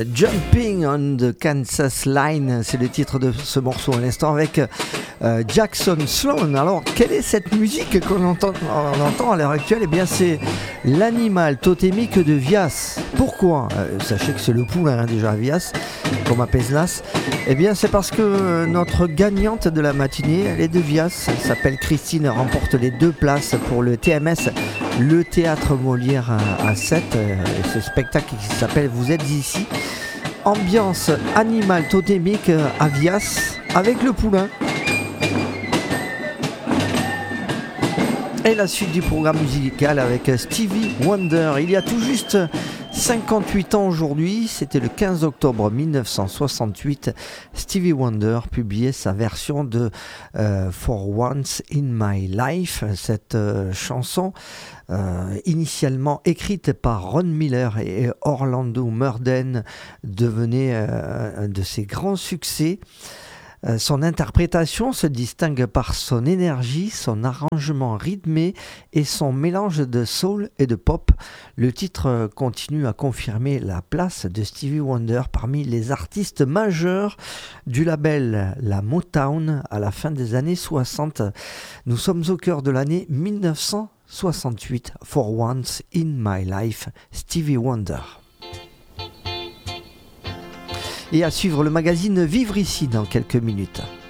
Jumping on the Kansas Line, c'est le titre de ce morceau à l'instant avec Jackson Sloan. Alors, quelle est cette musique qu'on entend à l'heure actuelle? Eh bien, c'est l'animal totémique de Vias. Pourquoi? Sachez que c'est le poulain déjà, Vias, comme à Pesnas. Eh bien, c'est parce que notre gagnante de la matinée, elle est de Vias. Elle s'appelle Christine, elle remporte les 2 places pour le TMS, le Théâtre Molière à 7. Ce spectacle qui s'appelle Vous êtes ici. Ambiance animale totémique à Vias avec le poulain. Et la suite du programme musical avec Stevie Wonder. Il y a tout juste 58 ans aujourd'hui, c'était le 15 octobre 1968, Stevie Wonder publiait sa version de For Once in My Life. Cette chanson, initialement écrite par Ron Miller et Orlando Murden, devenait un de ses grands succès. Son interprétation se distingue par son énergie, son arrangement rythmé et son mélange de soul et de pop. Le titre continue à confirmer la place de Stevie Wonder parmi les artistes majeurs du label La Motown à la fin des années 60. Nous sommes au cœur de l'année 1968. For Once in My Life, Stevie Wonder. Et à suivre le magazine Vivre ici dans quelques minutes.